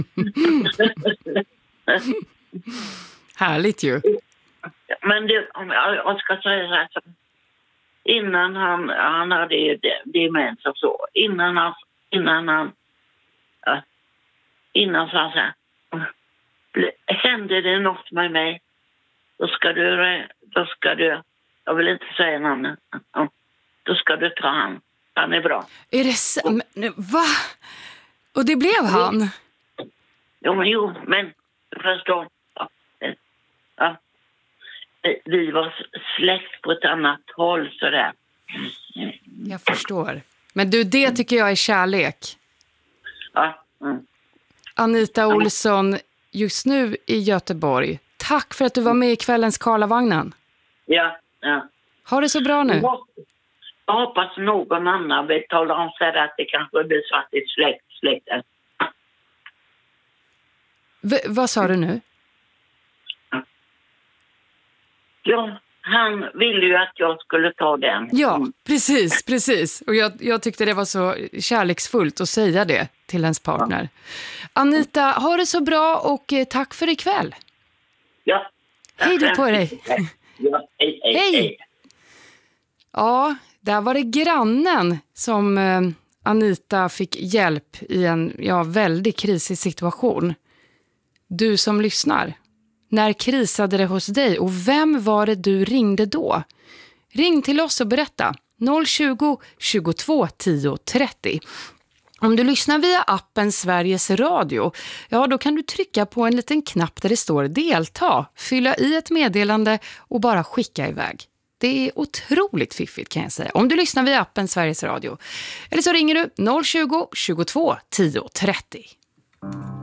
Härligt ju. Men jag ska säga så här, innan han hade demens och så, innan så han sa, hände det något med mig, då ska du, jag vill inte säga namnet, då ska du ta han är bra. Är det va? Och det blev han? Jo, men förstår. Ja. Vi var släkt på ett annat håll sådär. Jag förstår. Men du, det tycker jag är kärlek. Ja. Anita Olsson, just nu i Göteborg. Tack för att du var med i kvällens Karlavagnen. Ja. Ha det så bra nu. Jag hoppas någon annan vill tala om sig att det kanske blir så att det är släkten. Vad sa du nu? Ja, han ville ju att jag skulle ta den. Ja, precis. Och jag tyckte det var så kärleksfullt att säga det till ens partner. Anita, ha det så bra och tack för ikväll. Ja. Hej då på dig. Ja, hej. Ja, där var det grannen som Anita fick hjälp i en väldigt krisig situation. Du som lyssnar. När krisade det hos dig och vem var det du ringde då? Ring till oss och berätta. 020 22 10 30. Om du lyssnar via appen Sveriges Radio, då kan du trycka på en liten knapp där det står delta, fylla i ett meddelande och bara skicka iväg. Det är otroligt fiffigt kan jag säga. Om du lyssnar via appen Sveriges Radio. Eller så ringer du 020 22 10 30.